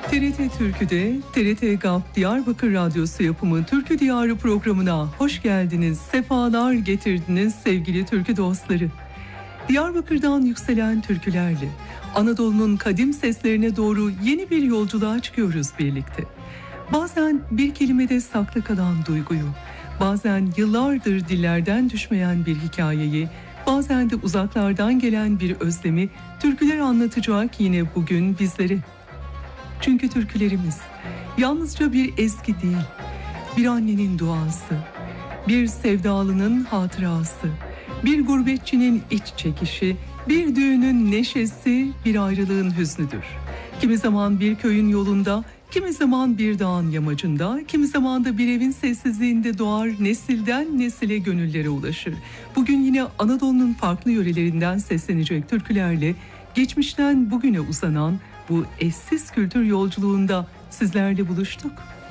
TRT Türkü'de TRT GAP Diyarbakır Radyosu yapımı Türkü Diyarı programına hoş geldiniz, sefalar getirdiniz sevgili türkü dostları. Diyarbakır'dan yükselen türkülerle Anadolu'nun kadim seslerine doğru yeni bir yolculuğa çıkıyoruz birlikte. Bazen bir kelimede saklı kalan duyguyu, bazen yıllardır dillerden düşmeyen bir hikayeyi, bazen de uzaklardan gelen bir özlemi türküler anlatacak yine bugün bizlere. Çünkü türkülerimiz yalnızca bir ezgi değil, bir annenin duası, bir sevdalının hatırası, bir gurbetçinin iç çekişi, bir düğünün neşesi, bir ayrılığın hüznüdür. Kimi zaman bir köyün yolunda, kimi zaman bir dağın yamacında, kimi zaman da bir evin sessizliğinde doğar, nesilden nesile gönüllere ulaşır. Bugün yine Anadolu'nun farklı yörelerinden seslenecek türkülerle geçmişten bugüne uzanan bu eşsiz kültür yolculuğunda sizlerle buluştuk.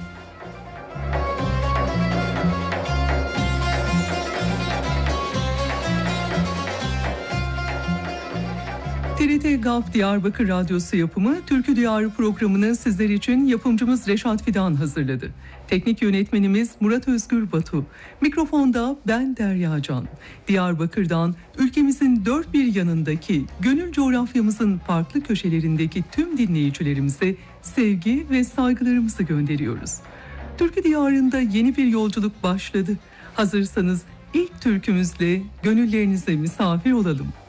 TRT GAP Diyarbakır Radyosu yapımı Türkü Diyarı programını sizler için yapımcımız Reşat Fidan hazırladı. Teknik yönetmenimiz Murat Özgür Batu. Mikrofonda ben Derya Can. Diyarbakır'dan ülkemizin dört bir yanındaki, gönül coğrafyamızın farklı köşelerindeki tüm dinleyicilerimize sevgi ve saygılarımızı gönderiyoruz. Türkü Diyarı'nda yeni bir yolculuk başladı. Hazırsanız ilk türkümüzle gönüllerinize misafir olalım.